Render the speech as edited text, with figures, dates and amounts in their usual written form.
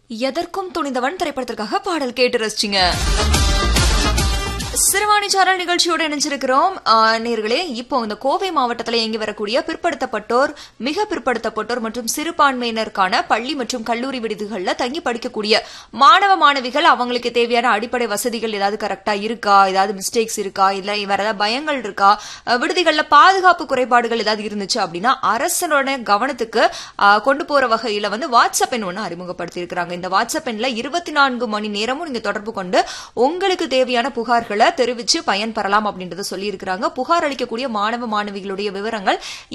எதற்கும் துணிந்தவன் திரைப்படத்திற்காக பாடல் கேட்டு ரசிச்சிங்க. சிறுவாணி சாரல் நிகழ்ச்சியோட இணைஞ்சிருக்கிறோம் நேர்களே. இப்போ இந்த கோவை மாவட்டத்தில் இயங்கி வரக்கூடிய பிற்படுத்தப்பட்டோர், மிக பிற்படுத்தப்பட்டோர் மற்றும் சிறுபான்மையினருக்கான பள்ளி மற்றும் கல்லூரி விடுதிகள்ல தங்கி படிக்கக்கூடிய மாணவ மாணவிகள் அவங்களுக்கு தேவையான அடிப்படை வசதிகள் ஏதாவது கரெக்டா இருக்கா, ஏதாவது மிஸ்டேக்ஸ் இருக்கா, இல்ல வேற ஏதாவது பயங்கள் இருக்கா, விடுதிகள்ல பாதுகாப்பு குறைபாடுகள் ஏதாவது இருந்துச்சு அப்படின்னா அரசனோட கவனத்துக்கு கொண்டு போற வகையில வாட்ஸ்அப் எண் ஒன்று அறிமுகப்படுத்தி இருக்கிறாங்க. இந்த வாட்ஸ்அப் எண்ல 24 மணி நேரமும் நீங்க தொடர்பு கொண்டு உங்களுக்கு தேவையான புகார்களை தெரிவிச்சு பயன்பெறலாம் அப்படின்றத சொல்லி இருக்கிறாங்க. புகார் அளிக்கக்கூடிய மாணவ மாணவிகளுடைய விவரங்கள்